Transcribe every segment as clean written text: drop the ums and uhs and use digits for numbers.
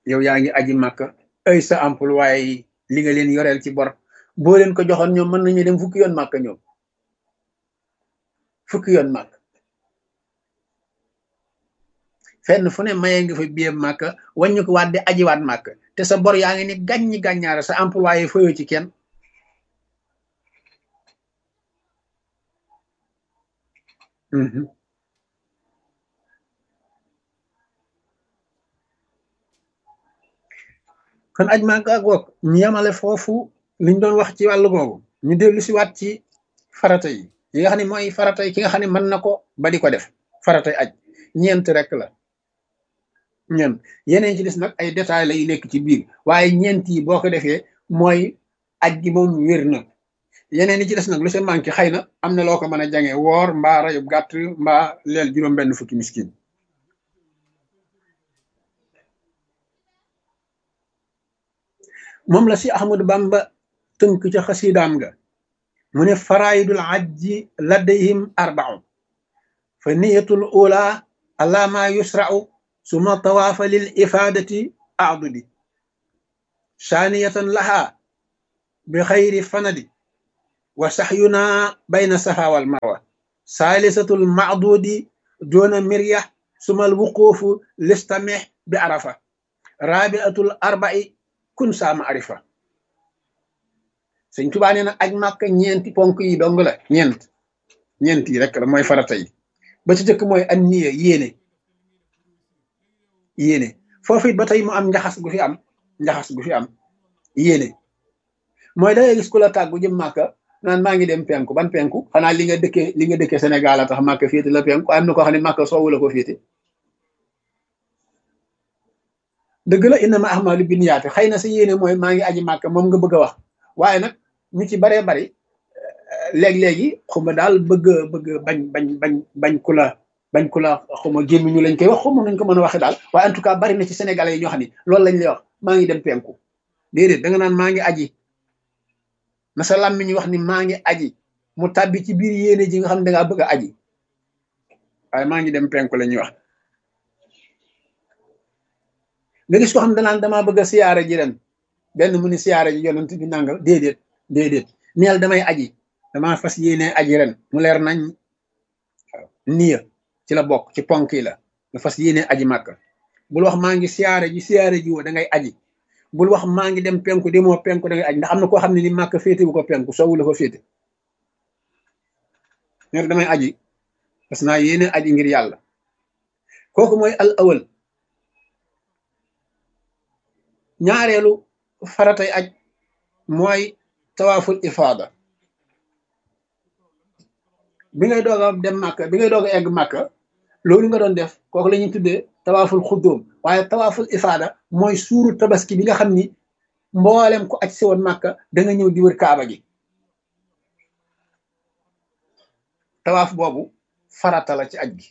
yow yaa ngi aji màkka ay sa employé yi li nga leen yoreel ci bor boo leen ko joxoon ñoom mën nañu dem fukki yoon màkka ñoom fukki yoon màkk fenn fu ne mayee nga fa biir màkka wàññi ko waat di ajiwaat màkk te sa bor yaa ngi ni gàññi gàññaara sa employé fayoo ci kenn kon aj màkk ak wokk ñu yemale foofu liñ doon wax ci wàllu googu ñu dellu si waat ci farata yi yi nga xam ne mooy farata yi ki nga xam ne mën na ko ba di ko def faratay aj ñeent rek la ñeent yeneen ci des nag ay détails la yu nekk ci biir waaye ñeent yi boo ko defee mooy aj gi moom wér na yeneen yi ci des nag lu sa manqué xëy na am na loo ko mën a jange woor mbaa rayub gàtt mbaa leel juróom benn fukki miskin moom la si Ahmadu Bamba tënk ca xasidaam nga mu ne faraidul ajji ladayhim arba'u fa niyatul ula ala ma yusra'u suma tawaafa lil ifadati a'dudi saniyatan laha bi xayri fanadi wa saxyuna bayna safa wal marwa salisatul ma'dudi duna mirya suma al wuqufu listamih bi arafa rabi'atul arba'i kun saama arifa sëñ Tuubaa nee na aj màkka ñeenti ponk yi dong la ñeent yi rek la mooy farata yi ba ci jëkk mooy an niya yéene foofu it ba tey mu am njaxas gu fi am yéene mooy dangay gis ku la tàggu jëm màkka naan maa ngi dem penku ban penku xanaa li nga dëkkee Sénégal a tax màkka féete la penku am na ko xam ne màkka soowu la ko féete dëgg la innama ahmalu binniyaati xëy na sa yéene mooy maa ngi aji màkk moom nga bëgg a wax waaye nag ñu ci baree bari léeg-léegi xuma daal bëgg bañ ku la xuma gémmiñu lañ koy wax xuma nañ ko mën a waxe daal waaye en tout cas bari na ci sénégalais yi ñoo xam ne loolu lañ lay wax maa ngi dem penku déedéet da nga naan maa ngi aji na sa làmmiñ wax ni maa ngi aji mu tàbbi ci biir yéene ji nga xam ne dangaa bëgg a aji waaye maa ngi dem penku la ñuy wax nga gis ko xam danaan damaa bëgg a siyaara ji ren benn mu ni siyaara ji yonent bi nangal déedéet neel damay aji damaa fas yéene aji ren mu leer nañ waaw niya ci la bokk ci ponk yi la nga fas yéene aji màkk bul wax maa ngi siyaara ji woo da ngay aji bul wax maa ngi dem penku demoo penku da ngay aji ndax am na koo xam ne ni màkk féete bu ko penku soowu la ko féete neel damay aji parce que naa yéene aji ngir yàlla kooku mooy al awal ñaareelu faratay aj mooy tawaaful ifaada bi ngay doog a dem màkka bi ngay doog a egg màkka loolu nga doon def kooku la ñuy tuddee tawaaful xuddoom waaye tawaaful ifaada mooy suuru tabaski bi nga xam ni mboolem ko aj si woon màkka da nga ñëw di wër kaaba gi tawaaf boobu farata la ci aj gi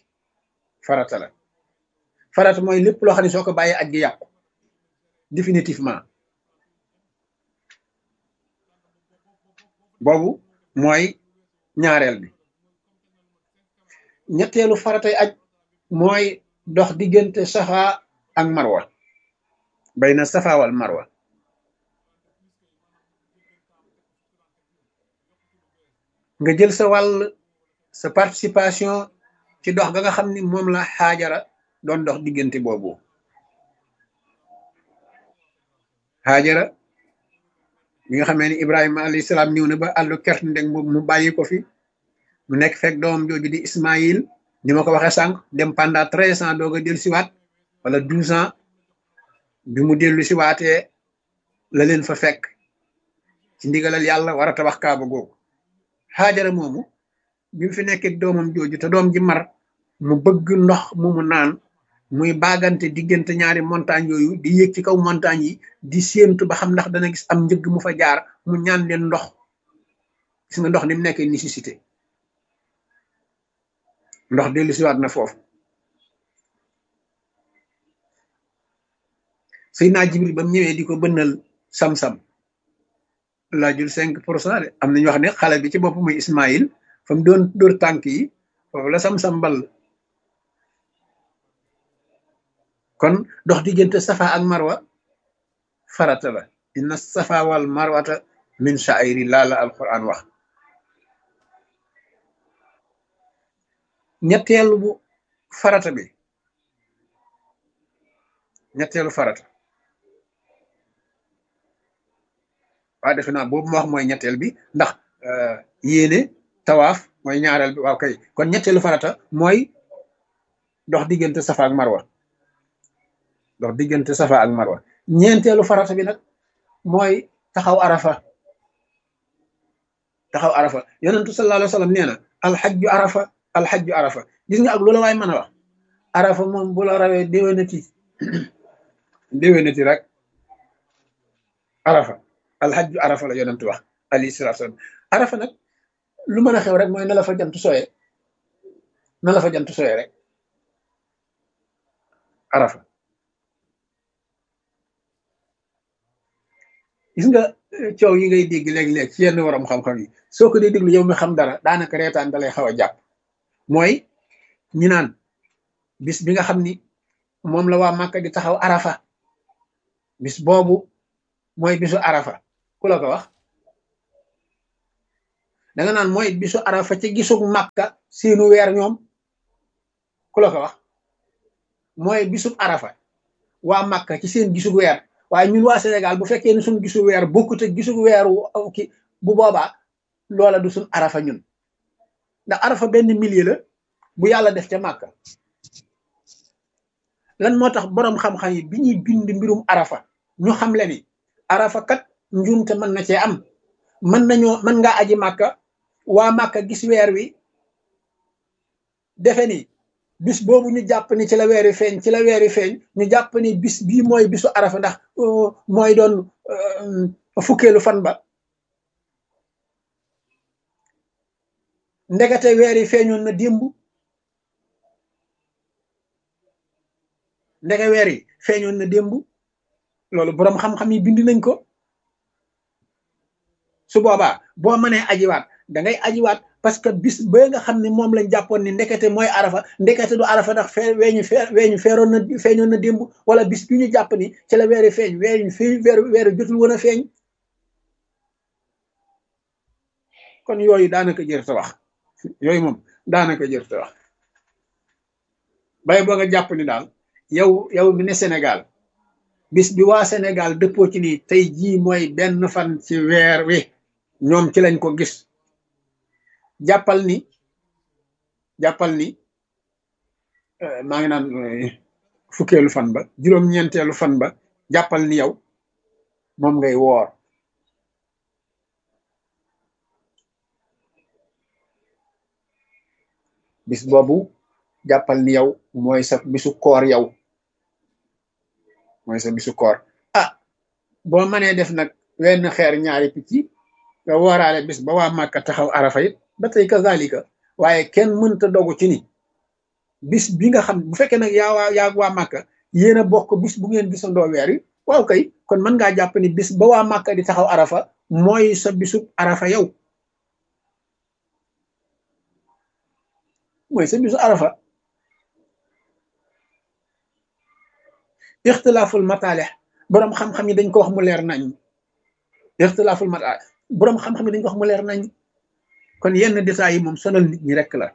farata mooy lépp loo xam ne soo ko bàyyee aj gi yàqu définitivement boobu mooy ñaareel bi ñetteelu faratay aj mooy dox diggante safa ak marwa bayna safa wal marwa nga jël sa wàll sa participation ci dox ga nga xam ni moom la xaajara doon dox diggante boobu Haajara bi nga xamee ni Ibrahima alayhi salaam ñëw na ba àllu kert ndeg mu bàyyi ko fi mu nekk fekk doomam jooju di Ismaïl ni ma ko waxee sànq dem pendant 13 ans doog a dellu siwaat wala 12 ans bi mu dellu siwaatee la leen fa fekk ci ndigalal yàlla war a tabax kaaba googu Haajara moomu bi mu fi nekkee doomam jooju te doom ji mar mu bëgg ndox mu naan muy baagante diggante ñaari montagne yooyu di yéeg ci kaw montagne yi di séentu ba xam ndax dana gis am njëgg mu fa jaar mu ñaan leen ndox gis nga ndox ni mu nekkee nécessité ndox dellu siwaat na foofu Seydina Jibril ba mu ñëwee di ko bënnal sam-sam laajul 5% de am nañu wax ne xale bi ci bopp muy Ismaïl fa mu doon dóor tànk yi foofu la sam-sam ball kon dox diggante safa ak marwa farata la inna safa wal marwata min sha'airillah la alquran wax. ñetteelu bu farata bi ñetteelu farata waa defe naa boobu ma wax mooy ñetteel bi ndax yéene tawaaf mooy ñaareel bi waaw kay kon ñetteelu farata mooy dox diggante safa ak marwa dox diggante safa ak marwa. ñeenteelu farata bi nag mooy taxaw arafa taxaw arafa yonentu sallallahu alayhi wa sallam nee na alxajju arafa alxajju arafa gis nga ak loola waay mën a wax arafa moom bu la rawee déwénati rek arafa alxajju arafa la yonentu wax alayhi salaatu salaam. arafa nag lu mën a xew rek mooy na la fa jant sooyee na la fa jant sooyee rek arafa. gis nga coow yi ngay dégg léeg-léeg ci yenn waram xam-xam yi soo ko dee déglu yow mi xam dara daanaka reetaan da lay xaw a jàpp mooy ñi naan bis bi nga xam ni moom la waa Màkka di taxaw arafa bis boobu mooy bisu arafa ku la ko wax danga naan mooy bisu arafa ci gisug Màkka seenu weer ñoom ku la ko wax mooy bisub arafa waa Màkka ci seen gisug weer waaye ñun waa Sénégal bu fekkee ne suñ gisu weer bokkut ak gisu weeru ki bu boobaa loola du suñ arafa ñun ndax arafa benn millier la bu yàlla def ca Màkka. lan moo tax boroom xam-xam yi bi ñuy bind mbirum arafa ñu xam le ni arafa kat njuumte mën na cee am mën ngaa aji Màkka waa Màkka gis weer wi defe ni bis boobu ñu jàpp ni ci la weeri feeñ ñu jàpp ni bis bii mooy bisu arafa ndax mooy doon fukkeelu fan ba ndekete weeri feeñoon na démb ndeke weer yi feeñoon na démb loolu boroom xam-xam yi bind nañ ko. su boobaa boo mënee ajiwaat da ngay ajiwaat parce que bis ba nga xam ne moom lañ jàppoon ni ndekete mooy arafa ndekete du arafa ndax feeñoon na démb wala bis bi ñu jàpp ni ci la weeri feeñ weeru jotul woon a feeñ. kon yooyu daanaka jër ta wax yooyu moom daanaka jër ta wax bay boo nga jàpp ni daal yow mi ne Sénégal bis bi waa Sénégal dëppoo ci ni tey jii mooy benn fan ci weer wi ñoom ci lañ ko gis jàppal ni maa ngi naan fukkeelu fan ba juróom-ñeenteelu fan ba jàppal ni yow moom ngay woor bis boobu jàppal ni yow mooy sa bisu koor yow mooy sa bisu koor. boo mënee def nag wenn xeer ñaari picc nga wooraale bis ba waa Màkka taxaw arafa it ba tey kazalika waaye kenn mënta dogu ci ni bis bi nga xam bu fekkee nag yaa waa Màkka yéen a bokk bis bu ngeen gisandoo weer yi waaw kay kon mën ngaa jàpp ni bis ba waa Màkka di taxaw arafa mooy sa bisu arafa yow mooy sa bisu arafa. ixtilaaful mataalix boroom xam-xam yi dañ ko wax mu leer nañ ixtilaaful mataalix boroom xam-xam yi dañ ko wax mu leer nañ kon yenn détails yi moom sonal nit ñi rek la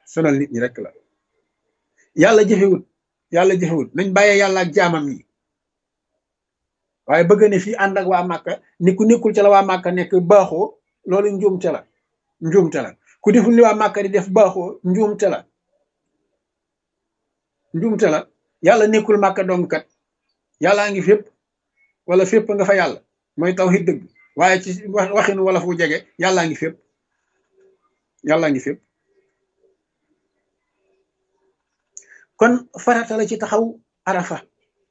yàlla jëfewut nañ bàyyee yàlla ak jaamam yi waaye bëgg ne fii ànd ak waa Màkka ni ku nekkul ca la waa Màkka nekk baaxoo loolu njuumte la ku deful li waa Màkka di def baaxoo njuumte la yàlla nekkul Màkka dong kat yàllaa ngi fépp wala fépp nga fa yàlla mooy tawhid dëgg waaye ci waxinu wala fu jege yàllaa ngi fépp kon farata la ci taxaw arafa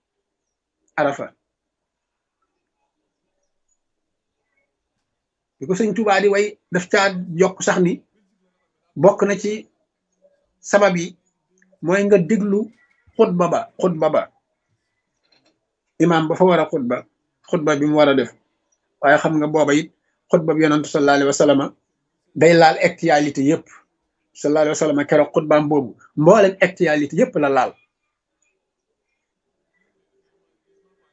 bi ko sëñ Tuubaa di way daf caa yokk sax ni bokk na ci sabab yi mooy nga déglu xutba ba imaam ba fa war a xutba bi mu war a def waaye xam nga booba it xutba bi yonantu sallallahu alayhi wa sallam day laal actualité yëpp sallallahu alayhi wa sallam keroog xutbaam boobu mboolem actualité yëpp la laal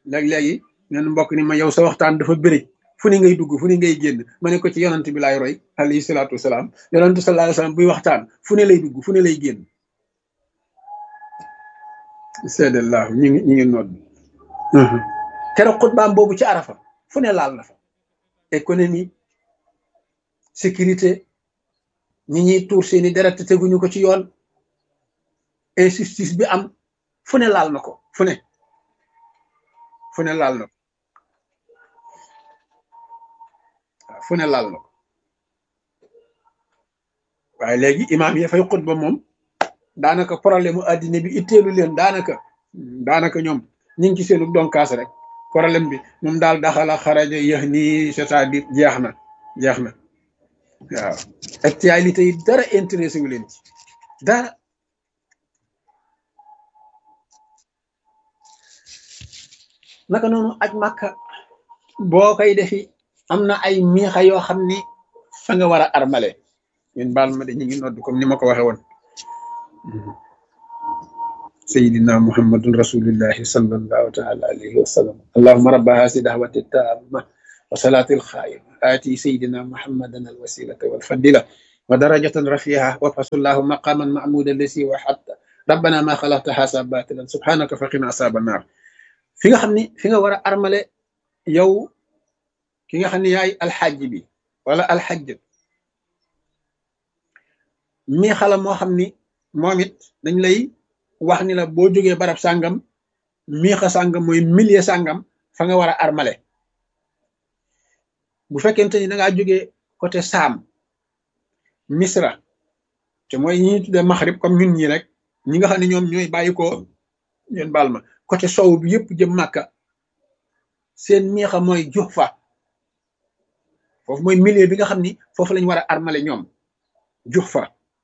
léegi neen mbokk ni ma yow sa waxtaan dafa bëri fu ni ngay dugg fu ni ngay génn ma ne ko ci yonant bi laay roy alayhi salaatu wasalaam yonantu sallallahu alayhi wasallam buy waxtaan fu ne lay dugg fu ne lay génn seedallahu ñu ngi nodd keroog xutbaam boobu ci arafa fu ne laal na fa économie sécurité ñi ñuy tuur seeni deret teguñu ko ci yoon injustice bi am fu ne laal na ko fu ne laal na ko waaw fu ne laal na ko waaye léegi imaam yi fay xutba moom daanaka problème mu addina bi itteelu leen daanaka ñoom ñu ngi ci seenu donkaas rek problème bi moom daal daxala xaraja yéex nii c'est-à-dire jeex na waaw actualité yi dara intéressé wu leen ci dara naka noonu aj màkka boo koy defi am na ay miixa yoo xam ni fa nga war a armale ñun baal ma de ñu ngi nodd comme ni ma ko waxe woon sayidina muhammadun rasulillahi sallallahu taala alayhi wa sallam allahuma rabba hasi dahwati tamma wa salaatil xaayima aati sayidina muhammadan alwasilata walfadila wa darajatan rafiha wa fasullahu maqaman mahmuda lasi wa hatta rabbana ma xalaqta hasa batilan subhanaka faqina asaba naar fi nga xam ni fi nga war a armale yow ki nga xam ne yaay alxajj bi wala alxajj mi xala moo xam ni moom it dañ lay wax ni la boo jógee barab sàngam miixa sàngam mooy milieu sàngam fa nga war a armale bu fekkente ni da ngaa jógee côté Saam Misra te mooy ñi tuddee Maghrib comme ñun ñi rek ñi nga xam ne ñoom ñooy bàyyi ko ngeen baal ma côté sow bi yëpp jëm Màkka seen miixa mooy Juhfa foofu mooy milieu bi nga xam ni foofu lañ war a armale ñoom Juhfa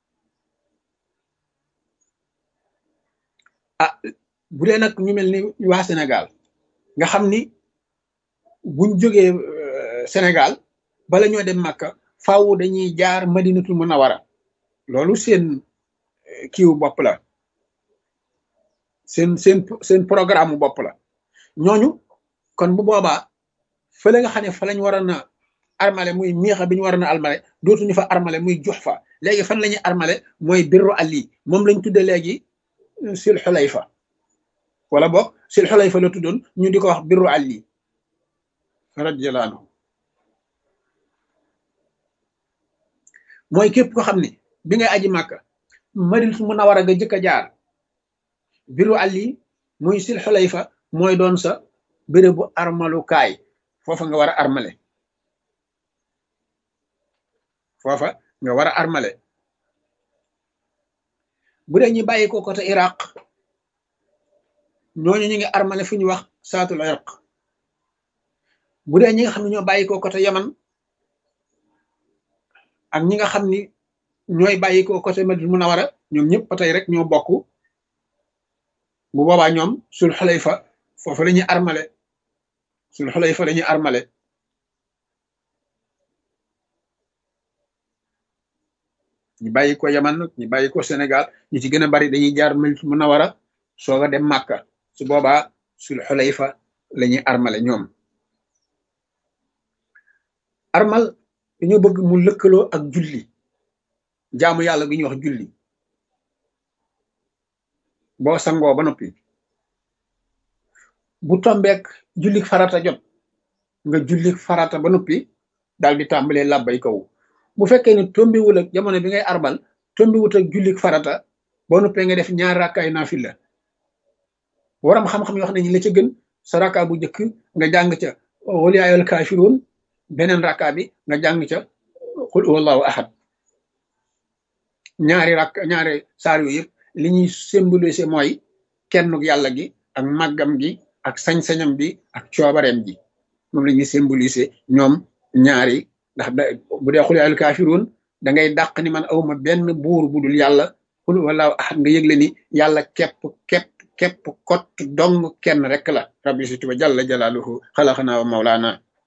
ah bu dee nag ñu mel ni waa Sénégal nga xam ni buñ jógee Sénégal bala ñoo dem Màkka faaw dañuy jaar Madinatul Munawara loolu seen kiiwu bopp la seen programme bopp la ñooñu kon bu boobaa fële nga xam ne fa lañ waroon a armale muy miixa bi ñu waroon a armale dootuñu fa armale muy Juhfa léegi fan la ñuy armale mooy Birru Ali moom lañ tudde léegi Sul Xulayfa wala boog Sul Xulayfa la tuddoon ñu di ko wax Birru Ali radiyallahu anhu mooy képp ko xam ne bi ngay aji Màkka Madinatul Munawara nga jëkk a jaar Birru Ali muy Sul Xulayfa mooy doon sa bérébu armalukaay foofa nga war a armale foofa nga war a armale bu dee ñu bàyyi ko côté Iraq ñooñu ñu ngi armale fu ñu wax saatul irq bu dee ñi nga xam ne ñoo bàyyi ko côté Yaman ak ñi nga xam ni ñooy bàyyi ko côté Madina Munawara ñoom ñëpp ba tey rek ñoo bokk bu boobaa ñoom Sul Xulayfa foofu la ñuy armale Sul Xulayfa la ñuy armale ñu bàyyi ko Yaman ñu bàyyi ko Sénégal ñu ci gën a bari dañuy jaar Madina Munawara soog a dem Màkka su boobaa Sul Xulayfa la ñuy armale ñoom armal dañoo bëgg mu lëkkaloo ak julli jaamu yàlla gi ñuy wax julli boo sangoo ba noppi bu tombeek jullik farata jot nga jullik farata ba noppi daal di tàmbalee làbbay kaw bu fekkee ne tombiwul ak jamono bi ngay arbal tombiwut ak jullik farata boo noppee nga def ñaar rakkaay naafila waram xam-xam yoo xam ne ñi la ca gën sa rakka bu njëkk nga jàng ca wal yaa ayyuhal kaafiruun beneen rakka bi nga jàng ca qul huwallahu ahad ñaari saar yooyu yëpp li ñuy symboliser mooy kennuk yàlla gi ak màggam gi ak sañ-sañam bi ak coobareem ji moom la ñuy symboliser ñoom ñaari ndax bu dee qul yaa ayyuhal kaafiruun da ngay dàq ni man awma benn buur bu dul yàlla qul huwallahu ahad nga yëgle ni yàlla képp kott dong kenn rek la rabbi siti wa jalla jalaaluhu xalaqana wa mawlaana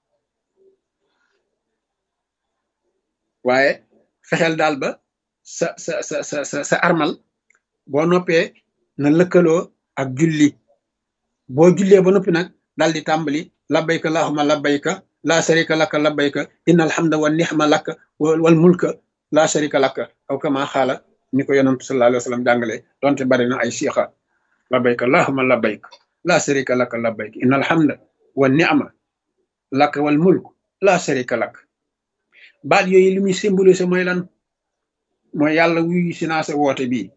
waaye fexeel daal ba sa armal boo noppee na lëkkaloo ak julli boo jullee ba noppi nag dal di tàmbali labbayka allahumma labbayka la sharika laka labbayka inna alhamda wa nihma laka wal mulka la sharika laka aw kama xaala ni ko yonent sallallahu alayhi wa sallam jàngale donte bari na ay siixa labbayka allahumma labbayka la sharika laka labbayka inna alhamda wa nihma laka wal mulk la sharika laka baat yooyu li muy symbolisé mooy lan mooy yàlla wuyu si naa sa woote bii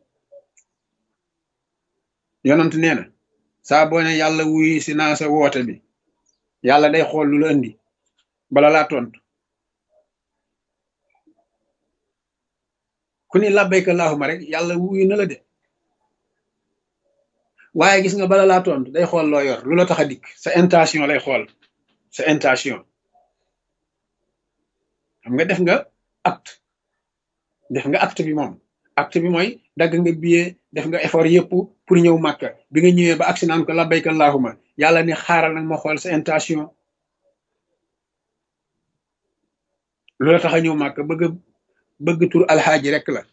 yonent nee na saa boo ne yàlla wuyu si naa sa woote bi yàlla day xool lu la indi bala laa tontu ku ni labbayka allahumma rek yàlla wuyu na la de waaye gis nga bala laa tontu day xool loo yor lu la tax a dikk sa intention lay xool sa intention xam nga def nga acte bi moom acte bi mooy dagg nga billet def nga effort yëpp pour ñëw màkka bi nga ñëwee ba agsi naan ko labbayka allahumma yàlla ni xaaral nag ma xool sa intention lu la tax a ñëw màkka bëgg tur alxaaji rek la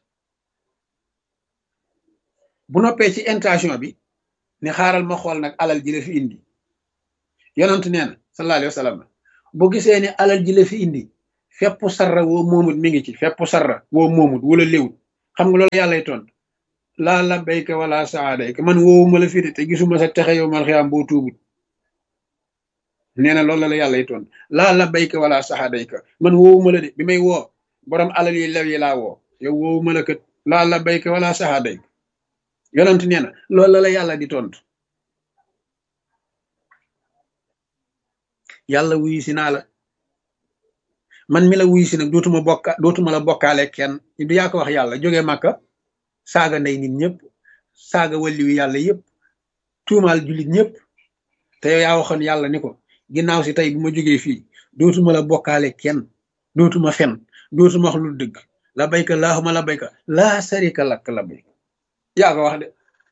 bu noppee ci intention bi ni xaaral ma xool nag alal ji la fi indi yonent nee na sallallahu alayhi wa sallam bu gisee ne alal ji la fi indi fepp sarra woo moomut mi ngi ci fepp sarra woo moomut wala léwut xam nga loolu yàllay tontu laa labbayka wala saadayka man woowuma la fi de te gisuma sa texe yow mal xiyaam boo tuubut nee na loolu la yàllay tontu laa labbayka wala saadayka man woowuma la de bi may woo borom alal yi lew yi laa woo yow woowuma la kat laa labbayka wala saadayka yonent nee na loolu la yàlla di tontu yàlla wuyu si naa la man mi la wuyu si nag dootuma la bokkaale kenn du yaa ko wax yàlla jógee màkka saaga ndey nit ñëpp saaga wàlliwu yàlla yëpp tuumaal jullit ñëpp te yow yaa waxoon yàlla ni ko ginnaaw si tey bu ma jógee fii dootuma la bokkaale kenn dootuma fen dootuma wax lu dëgg labbayka allahumma labbayka laa sharika lak labbayka yaa ko wax de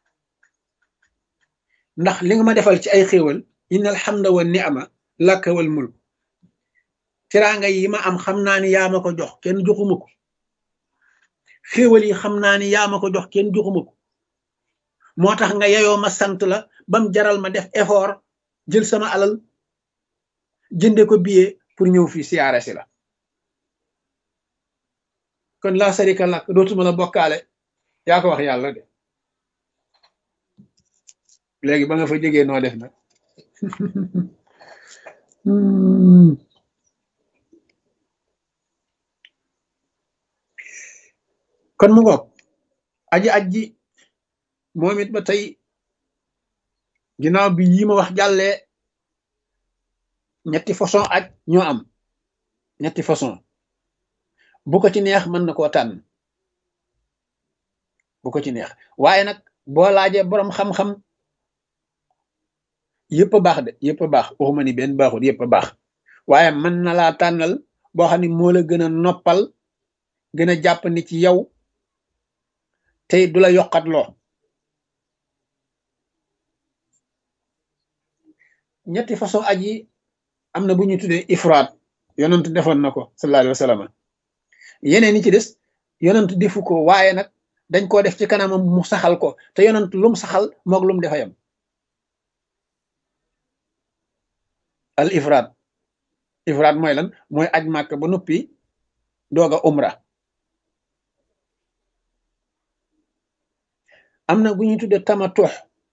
ndax li nga ma defal ci ay xéewal inna alhamda wa ni'ma laka wal mulk teraanga yi ma am xam naa ni yaa ma ko jox kenn joxuma ko xéewal yi xam naa ni yaa ma ko jox kenn joxuma ko moo tax nga yeyoo ma sant la bam jaral ma def effort jël sama alal jënde ko billet pour ñëw fii siyaare si la kon laa sarika lak dootuma la bokkaale yaa ko wax yàlla de léegi ba nga fa jógee noo def nag kon mu ngoog aji moom it ba tey ginnaaw bi yi ma wax jàllee ñetti façon aj ñoo am ñetti façon bu ko ci neex mën na koo tànn bu ko ci neex waaye nag boo laajee boroom xam-xam yëpp a baax de yëpp a baax waxuma ni benn baaxul yëpp a baax waaye mën na laa tànnal boo xam ne moo la gën a noppal gën a jàpp ni ci yow tey du la yokkat loo ñetti façon aj yi am na bu ñu tuddee ifraat yonent defoon na ko sallallahu alayhi wa sallam yeneen yi ci des yonent defu ko waaye nag dañ koo def ci kanamam mu saxal ko te yonent lum saxal moog lum defa yam al ifraat mooy lan mooy aj màkk ba noppi doog a umra am na bu ñuy tudde tamatux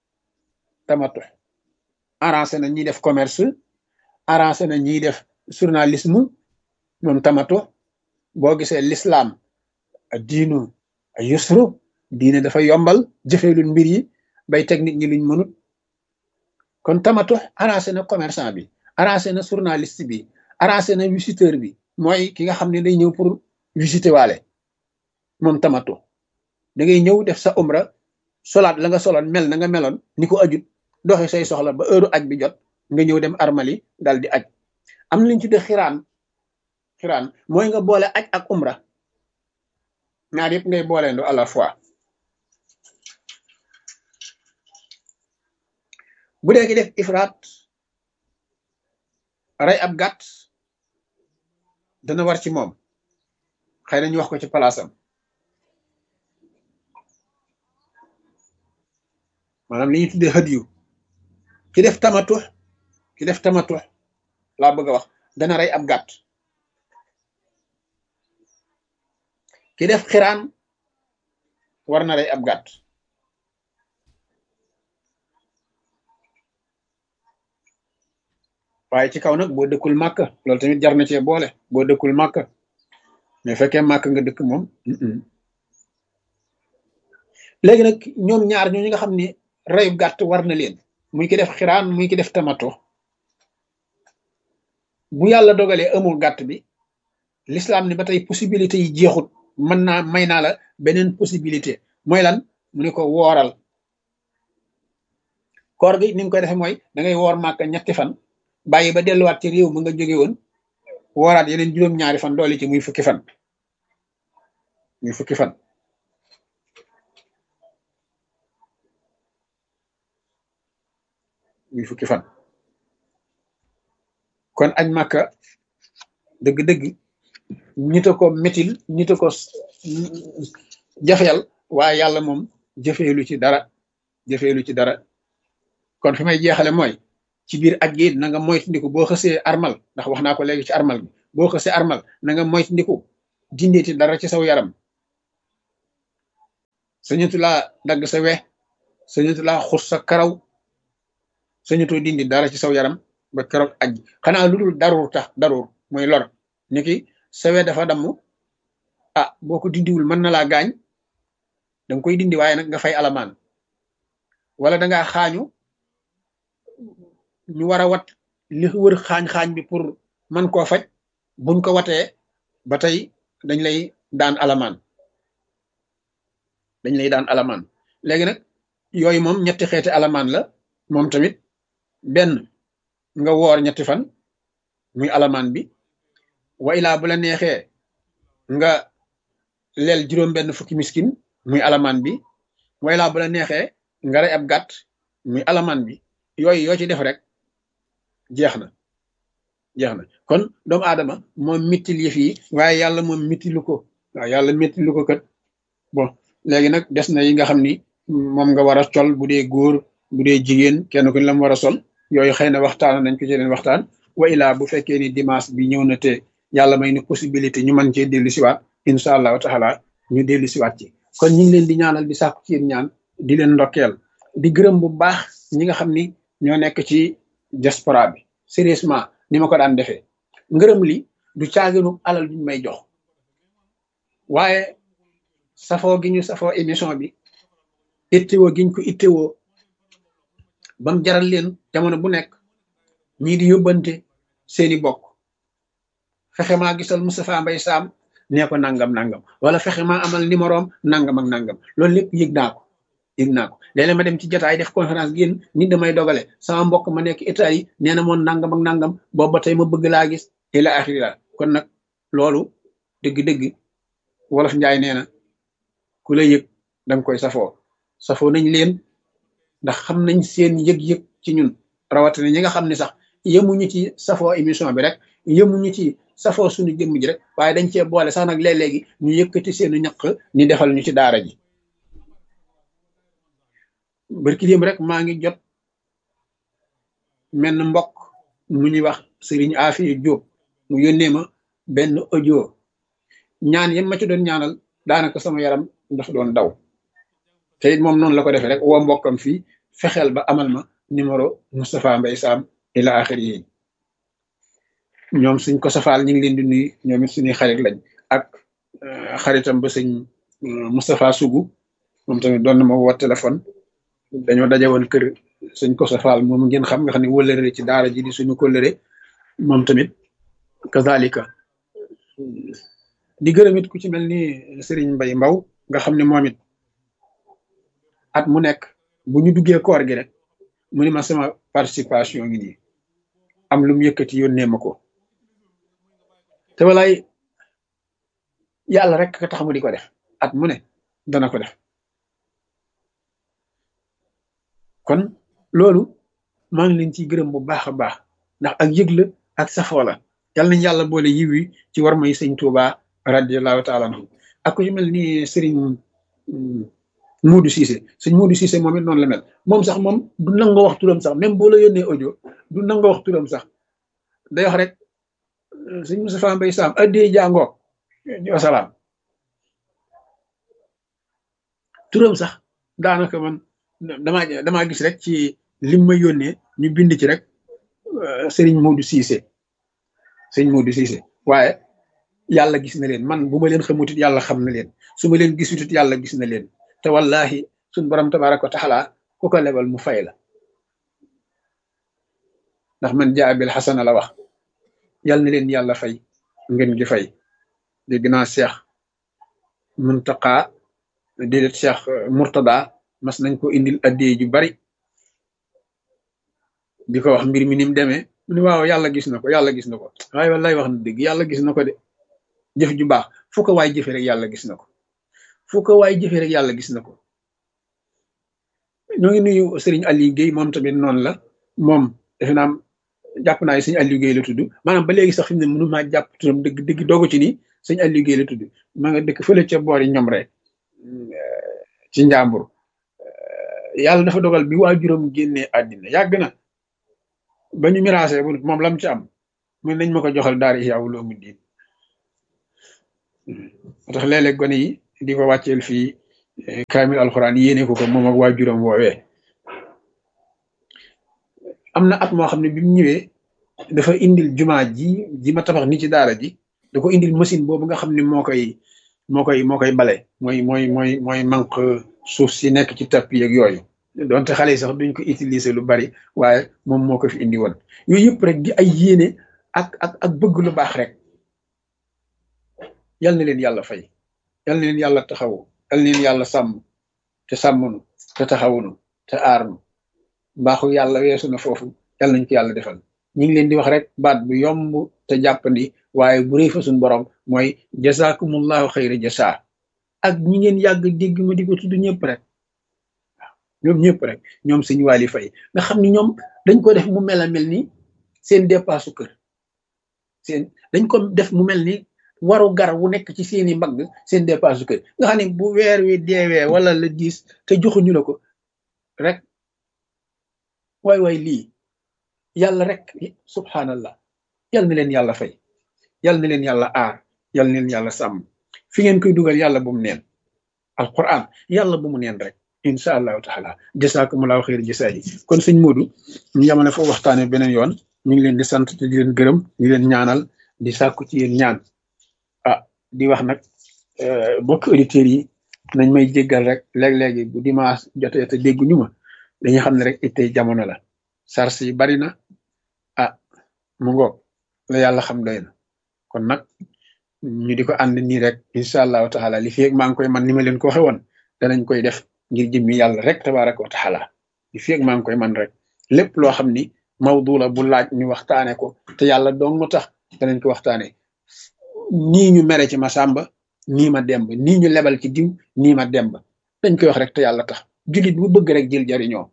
arrangé na ñiy def commerce arrangé na ñiy def journalisme moom tamatux boo gisee l'islam diinu yusru diine dafa yombal jëfeelul mbir yi bay teg nit ñi luñ mënut kon tamatux arrangé na commerçant bi arrangé na journaliste bi arrangé na visiteur bi mooy ki nga xam ne day ñëw pour visiter waale moom tamatux da ngay ñëw def sa umra solaat la nga soloon mel na nga meloon ni ko ajut doxi say soxla ba heure aj bi jot nga ñëw dem armali dal di aj am na liñ ci de xiraan mooy nga boole aj ak umra ñaar yëpp ngay booleendo à la fois bu dee ki def ifraat rey ab gàtt dana war ci moom xëy na ñu wax ko ci palaasam maanaam li ñuy tuddee hadiyu ki def tamatux ki def tamatu laa bëgg a wax dana rey ab gàtt. ki def xiraan war na rey ab gàtt. waaye ci kaw nag boo dëkkul màkk loolu tamit jar na cee boole boo dëkkul màkk mais fekkee màkk nga dëkk moom. léegi nag ñoom ñaar ñooñu nga xam ne reyu gàtt war na leen muy ki def xiraan muy ki def tamato bu yàlla dogalee amul gàtt bi l'islam ni ba tey possibilité yi jeexut mën naa may naa la beneen possibilité mooy lan mu ne ko wooral koor gi ni nga koy defee mooy da ngay woor màkk ñetti fan bàyyi ba delluwaat ci réew mu nga jóge woon wooraat yeneen juróom-ñaari fan doole ci muy fukki fan muy fukki fan muy fukki fan kon añ màkka dëgg-dëgg nita ko métil nita ko jafeel waaye yàlla moom jëfeelu ci dara jëfeelu ci dara kon fi may jeexale mooy ci biir aj gi na nga moytandiku boo xësee armal ndax wax naa ko léegi ci armal bi boo xësee armal na nga moytandiku dindeeti dara ci saw yaram sañatu laa dagg sa we sañatu laa xus sa karaw sañatoo dindi dara ci saw yaram ba keroog aj xanaa lu dul daruur tax daruur mooy lor ni ki sa we dafa damm ah boo ko dindiwul mën na laa gaañ danga koy dindi waaye nag nga fay alamaan wala dangaa xaañu ñu war a wat li wër xaañ-xaañ bi pour man koo faj buñ ko watee ba tey dañ lay daan alamaan dañ lay daan alamaan léegi nag yooyu moom ñetti xeeti alamaan la moom tamit benn nga woor ñetti fan muy alamaan bi wa ilaa bu la neexee nga leel juróom benn fukki miskin muy alamaan bi wa ilaa bu la neexee nga rey ab gàtt muy alamaan bi yooyu yoo ci def rek jeex na kon doomu aadama moom mittil yëf yi waaye yàlla moom mittilu ko waaw yàlla mittilu ko kat bon léegi nag des na yi nga xam ni moom nga war a col bu dee góor bu dee jigéen kenn ku ne la mu war a sol yooyu xëy na waxtaan nañ ko ci leen waxtaan wa ilaa bu fekkee ni dimanche bi ñëw na te yàlla may ni possibilité ñu mën cee dellu siwaat incha allahu taala ñu dellu siwaat ci kon ñu ngi leen di ñaanal di sàkku ci yéen ñaan di leen ndokkeel di gërëm bu baax ñi nga xam ni ñoo nekk ci diaspora bi sérieusement ni ma ko daan defee ngërëm li du caaginu alal bi may jox waaye safoo gi ñu safoo émission bi ittewoo giñ ko ittewoo bam jaral leen jamono bu nekk ñii di yóbbante seeni bokk fexe maa gisal Moustapha Mbaye Sam nee ko nangam nangam wala fexe maa amal numéroom nangam ak nangam loolu lépp yëg naa ko léeg-léeg ma dem ci jotaay def conférence génn nit damay dogale sama mbokk ma nekk Italie yi nee na moon nangam ak nangam boobu ba tey ma bëgg laa gis ila axiri la kon nag loolu dëgg-dëgg wolof njaay nee na ku la yëg danga koy safoo nañ leen ndax xam nañ seen yëg-yëg ci ñun rawatina ñi nga xam ne sax yemuñu ci safoo émission bi rek yemuñu ci safoo suñu jëmm ji rek waaye dañ cee boole sax nag léeg-léegi ñu yëkkati seenu ñaq ni defal ñu ci daara ji barki démb rek maa ngi jot menn mbokk mu ñuy wax Serigne Afia Diop mu yónnee ma benn audio ñaan yam ma ci doon ñaanal daanaka sama yaram ndax doon daw te it moom noonu la ko defee rek woo mbokkam fii fexeel ba amal ma numéro Moustapha Mbaye Sam ila axiri yi ñoom suñ ko safaal ñu ngi leen di nuyu ñoom it suñuy xarit lañ ak xaritam ba sëñ Moustapha Sougou moom tamit doon na ma woo téléphone dañoo daje woon kër suñ ko safaal moom ngeen xam nga xam ne wëllëre ci daara ji di suñu kóllëre moom tamit kazalika di gërëm it ku ci mel ni Serigne Mbaye Mbaw nga xam ne moom it at mu nekk bu ñu duggee koor gi rek mu ni ma sama participation ngi nii am lu mu yëkkati yónnee ma ko te walaay yàlla rek ka tax mu di ko def at mu ne dana ko def kon loolu maa ngi leen ciy gërëm bu baax a baax ndax ak yëgla ak safoo la yàlla nañ yàlla boole yiw yi ci war may sëñ Tuuba radiallahu taala anhu ak ku ci mel ni Serigne Modou Cissé sëñ Modou Cissé moom it noonu la mel moom sax moom du nangoo wax turam sax même boo la yónnee audio du nangoo wax turam sax day wax rek sëñ Moustapha Mbaye Sam addee jàngoog wasalaam turam sax daanaka man damaa gis rek ci lim ma yónnee ñu bind ci rek sëriñ Modou Cissé sëñ Modou Cissé waaye yàlla gis na leen man bu ma leen xamutit yàlla xam na leen su ma leen gisutit yàlla gis na leen te wallahi suñ borom tabaraka wa taala ku ko lebal mu fay la ndax man jaa bil xasana la wax yàlla na leen yàlla fay ngeen gi fay dégg naa Cheikh Muntaqa déedéet Cheikh Murtada mas nañ ko indil addee ju bari di ko wax mbir mi ni mu demee mu ne waaw yàlla gis na ko yàlla gis na ko waaye wallahi wax na dëgg yàlla gis na ko de jëf ju baax fu ko waay jëfe rek yàlla gis na ko fu ko waay jëfe rek yàlla gis na ko ñoo ngi nuyu Serigne Aliou Guèye moom tamit noonu la moom defe naa jàpp naa ne sëñ Aliou Guèye la tudd maanaam ba léegi sax fi mu ne mënu maa jàpp turam dëgg dëgg doogu ci nii sëñ Aliou Guèye la tudd maa nga dëkk fële ca boori ñoom rek ci njàmbur yàlla dafa dogal bi waajuram génnee àddina yàgg na ba ñu miraasee bu moom lam ci am mun nañ ma ko joxal daara Ihya Ulumuddin moo tax léeg-léeg gone yi di ko wàcceel fii kaamil alxuraan yéene ko moom ak waajuram woowee am na at moo xam ne bi mu ñëwee dafa indil jumaa ji ma tabax ni ci daara ji da ko indil machine boobu nga xam ne moo koy bale mooy manque suuf si nekk ci tapis ak yooyu donte xale yi sax duñ ko utiliser lu bari waaye moom moo ko fi indi woon yooyu yëpp rek di ay yéene ak bëgg lu baax rek yal na leen yàlla fay yal na leen yàlla taxawu yal na leen yàlla sàmm te sàmmunu te taxawunu te aarnu mbaaxu yàlla weesu na foofu yal nañ ko yàlla defal ñu ngi leen di wax rek baat bu yomb te jàppandi waaye bu rëy fa suñ borom mooy jazakumullahu xayra jasa ak ñi ngeen yàgg dégg ma di ko tudd ñëpp rek waaw ñoom ñëpp rek ñoom sëñ Waly Faye nga xam ni ñoom dañ ko def mu mel ni seen dépassu kër dañ ko def mu mel ni waru gar wu nekk ci seeni mbagg seen dépassu kër nga xam ne bu weer wi deewee wala le 10 te joxuñu la ko rek waay lii yàlla rek subhanallah yal na leen yàlla fay yal na leen yàlla aar yal na leen yàlla sàmm fi ngeen koy dugal yàlla bu mu neen alquran yàlla bu mu neen rek incha allahu taala jasaakumullahu xayr jasaa yi kon sëñ Modou ñu yamane foofu waxtaane beneen yoon ñu ngi leen di sant te di leen gërëm di leen ñaanal di sàkku ci yéen ñaan di wax nag bokki auditeurs yi nañ may jéggal rek léeg-léegi bu dimanche jotee te dégguñu ma dañuy xam ne rek ittey jamono la sars yi bari na mu ngoog la yàlla xam doy na kon nag ñu di ko ànd nii rek incha allahu taala li fi ak maa ngi koy man ni ma leen ko waxe woon danañ koy def ngir jëmmi yàlla rek tabaraka wa taala li fi ak maa ngi koy man rek lépp loo xam ni mawdu la bu laaj ñu waxtaane ko te yàlla dong mu tax danañ ko waxtaane nii ñu mere ci ma sàmba nii ma demb nii ñu lebal ci diw nii ma demb dañ koy wax rek te yàlla tax jullit bu bëgg rek jël jariñoo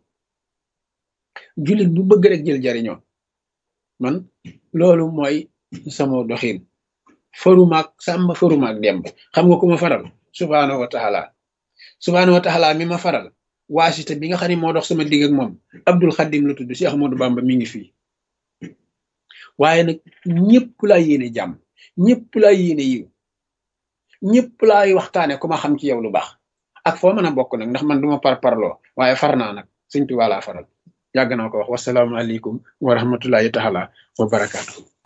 jullit bu bëgg rek jël jariñoo man loolu mooy sama doxin farumaak sàmba farumaak demb xam nga ku ma faral subhaanahu wa taala mi ma faral waasita bi nga xam ne moo dox sama digg ak moom Abdul Xadim la tudd si Ahmadou Bamba mi ngi fii waaye nag ñëpp laa yéene jàmm ñëpp laa yéene yiw ñëpp laay waxtaane ku ma xam ci yow lu baax ak foo mën a bokk nag ndax man duma parloo waaye far naa nag Sëñ Tuubaa laa faral yàgg naa ko wax wasalaamu aleykum wa rahmatullahi taala wa barakaatu